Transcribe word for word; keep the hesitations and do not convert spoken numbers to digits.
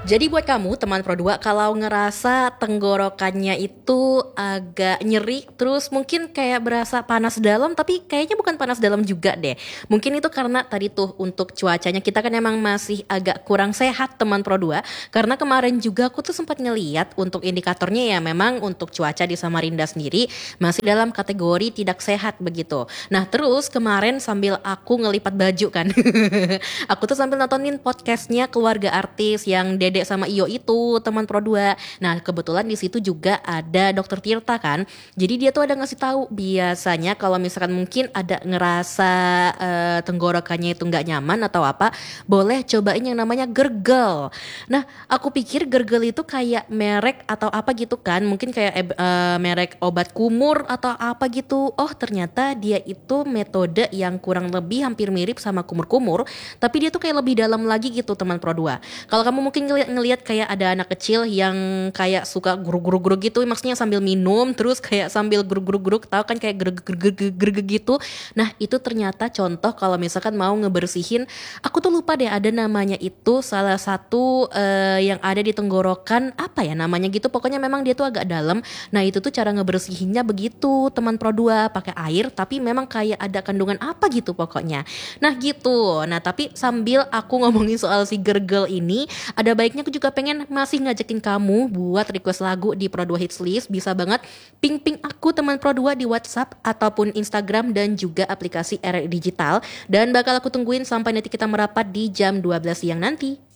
Jadi buat kamu teman Pro dua, kalau ngerasa tenggorokannya itu agak nyeri, terus mungkin kayak berasa panas dalam, tapi kayaknya bukan panas dalam juga deh. Mungkin itu karena tadi tuh untuk cuacanya kita kan emang masih agak kurang sehat teman Pro dua. Karena kemarin juga aku tuh sempat ngeliat untuk indikatornya ya memang untuk cuaca di Samarinda sendiri masih dalam kategori tidak sehat begitu. Nah terus kemarin sambil aku ngelipat baju kan, aku tuh sambil nontonin podcastnya keluarga artis yang Dede sama Iyo itu teman Pro dua. Nah kebetulan di situ juga ada Dokter Tirta kan. Jadi dia tuh ada ngasih tahu biasanya kalau misalkan mungkin ada ngerasa uh, tenggorokannya itu nggak nyaman atau apa, boleh cobain yang namanya gergel. Nah aku pikir gergel itu kayak merek atau apa gitu kan, mungkin kayak uh, merek obat kumur atau apa gitu. Oh ternyata dia itu metode yang kurang lebih hampir mirip sama kumur-kumur, tapi dia tuh kayak lebih dalam lagi gitu teman Pro dua. Kalau kamu mungkin ngeliat, ngeliat kayak ada anak kecil yang kayak suka guruk-guruk gitu, maksudnya sambil minum terus kayak sambil guruk-guruk, tahu kan kayak gereg-gereg gitu. Nah itu ternyata contoh kalau misalkan mau ngebersihin, aku tuh lupa deh ada namanya itu salah satu uh, yang ada di tenggorokan, apa ya namanya gitu, pokoknya memang dia tuh agak dalam. Nah itu tuh cara ngebersihinnya begitu teman Pro dua, pakai air tapi memang kayak ada kandungan apa gitu pokoknya. Nah gitu. Nah tapi sambil aku ngomongin soal si gergel ini, ada baiknya aku juga pengen masih ngajakin kamu buat request lagu di Pro dua Hits List. Bisa banget ping-ping aku teman Pro dua di WhatsApp ataupun Instagram dan juga aplikasi R R I Digital. Dan bakal aku tungguin sampai nanti kita merapat di jam dua belas siang nanti.